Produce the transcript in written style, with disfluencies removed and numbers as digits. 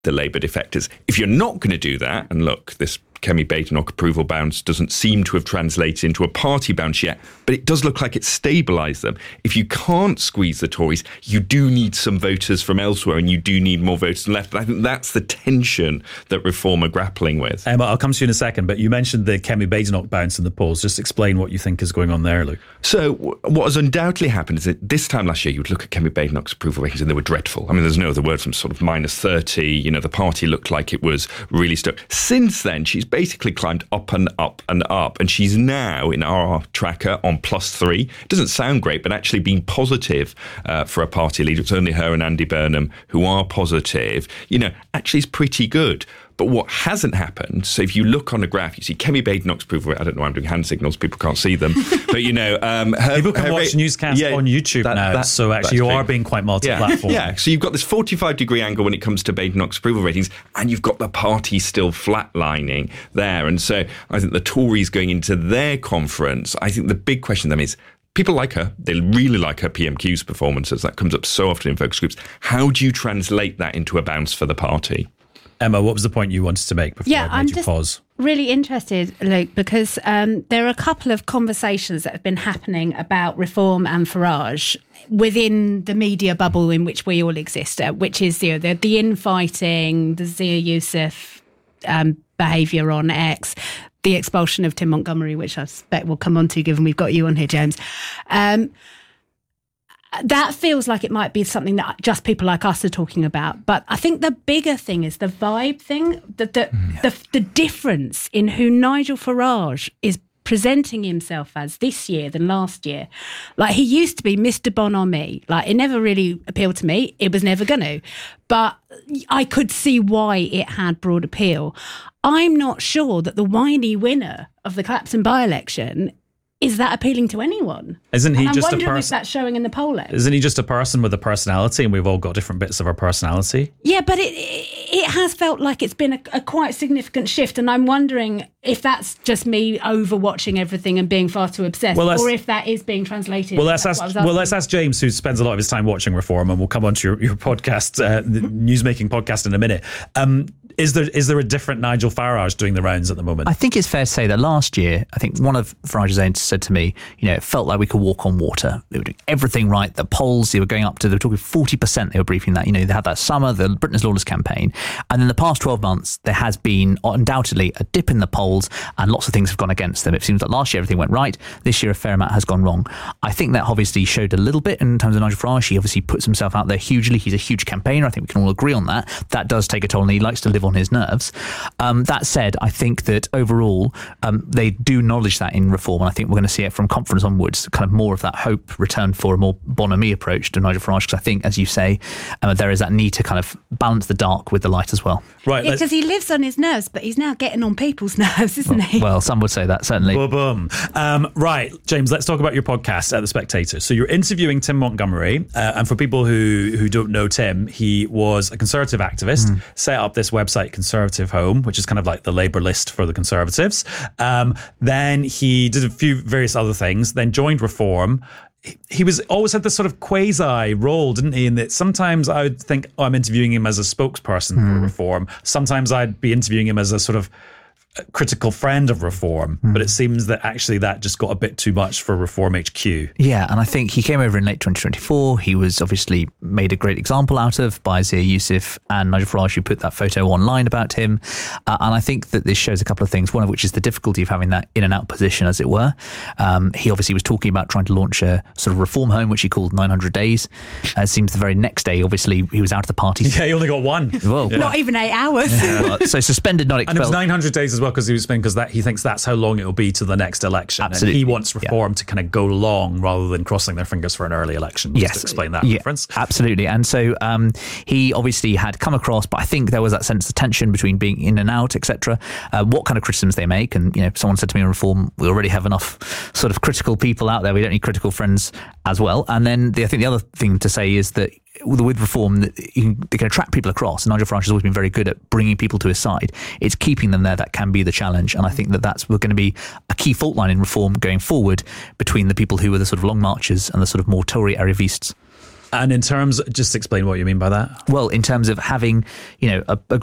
the Labour defectors. If you're not going to do that, and look, this Kemi Badenoch approval bounce doesn't seem to have translated into a party bounce yet, but it does look like it's stabilised them. If you can't squeeze the Tories, you do need some voters from elsewhere, and you do need more voters from left. And I think that's the tension that Reform are grappling with. Emma, I'll come to you in a second, but you mentioned the Kemi Badenoch bounce in the polls. Just explain what you think is going on there, Luke. So what has undoubtedly happened is that this time last year, you would look at Kemi Badenoch's approval ratings and they were dreadful. I mean, there's no other word from sort of minus 30. The party looked like it was really stuck. Since then, she's basically climbed up and up and up. And she's now, in our tracker, on +3. It doesn't sound great, but actually being positive for a party leader, it's only her and Andy Burnham who are positive, actually is pretty good. But what hasn't happened, so if you look on a graph, you see Kemi Badenoch's approval rate. I don't know why I'm doing hand signals, people can't see them. But, people can watch newscasts on YouTube now, so actually you are being quite multi-platform. Yeah, so you've got this 45-degree angle when it comes to Badenoch's approval ratings, and you've got the party still flatlining there. And so I think the Tories going into their conference, I think the big question to them is, people like her. They really like her PMQ's performances. That comes up so often in focus groups. How do you translate that into a bounce for the party? Emma, what was the point you wanted to make before I made you pause? Really interested, Luke, because there are a couple of conversations that have been happening about Reform and Farage within the media bubble in which we all exist, which is the infighting, the Zia Youssef behaviour on X, the expulsion of Tim Montgomery, which I suspect we'll come on to given we've got you on here, James. That feels like it might be something that just people like us are talking about. But I think the bigger thing is the vibe thing, the difference in who Nigel Farage is presenting himself as this year than last year. Like, he used to be Mr. Bonhomie. Like, it never really appealed to me. It was never going to. But I could see why it had broad appeal. I'm not sure that the whiny winner of the Clapton by-election is that appealing to anyone? Isn't he just a person? I'm wondering if that's showing in the polling. Isn't he just a person with a personality, and we've all got different bits of our personality? Yeah, but it has felt like it's been a quite significant shift, and I'm wondering if that's just me overwatching everything and being far too obsessed, or if that is being translated. Well, let's ask James, who spends a lot of his time watching Reform, and we'll come on to your podcast, the newsmaking podcast, in a minute. Is there a different Nigel Farage doing the rounds at the moment? I think it's fair to say that last year, I think one of Farage's aides said to me, it felt like we could walk on water. They were doing everything right. The polls, they were going up to, they were talking 40%. They were briefing that. They had that summer, the Britain is Lawless campaign. And in the past 12 months, there has been undoubtedly a dip in the polls, and lots of things have gone against them. It seems like last year everything went right. This year a fair amount has gone wrong. I think that obviously showed a little bit in terms of Nigel Farage. He obviously puts himself out there hugely. He's a huge campaigner. I think we can all agree on that. That does take a toll, and he likes to live on his nerves. That said, I think that overall they do acknowledge that in Reform, and I think we're going to see it from conference onwards, kind of more of that hope return for a more bonhomie approach to Nigel Farage, because I think, as you say, there is that need to kind of balance the dark with the light as well. Right, because he lives on his nerves, but he's now getting on people's nerves, isn't he? Well, some would say that, certainly. Boom. Right, James, let's talk about your podcast at The Spectator. So you're interviewing Tim Montgomery, and for people who don't know Tim, he was a Conservative activist, set up this website, Conservative Home, which is kind of like the Labour list for the Conservatives. Then he did a few various other things, then joined Reform. He was always had this sort of quasi role, didn't he? In that sometimes I would think, I'm interviewing him as a spokesperson for Reform. Sometimes I'd be interviewing him as a sort of critical friend of Reform, but it seems that actually that just got a bit too much for Reform HQ. Yeah, and I think he came over in late 2024. He was obviously made a great example out of by Zia Youssef and Nigel Farage, who put that photo online about him. And I think that this shows a couple of things, one of which is the difficulty of having that in and out position, as it were. He obviously was talking about trying to launch a sort of Reform Home, which he called 900 Days. It seems the very next day, obviously, he was out of the party. Yeah, he only got one. Well, not even 8 hours. Yeah, well, so suspended, not expelled. And it was 900 days as well, because he thinks that's how long it will be to the next election. Absolutely. And he wants Reform to kind of go long rather than crossing their fingers for an early election. Just to explain that difference. Absolutely. And so he obviously had come across, but I think there was that sense of tension between being in and out, etc. What kind of criticisms they make. And, someone said to me on Reform, we already have enough sort of critical people out there. We don't need critical friends as well. And then I think the other thing to say is that with Reform, they can attract people across. And Nigel Farage has always been very good at bringing people to his side. It's keeping them there that can be the challenge. And I think that's going to be a key fault line in Reform going forward between the people who are the sort of long marchers and the sort of more Tory arrivistes. And in terms, just explain what you mean by that. Well, in terms of having, a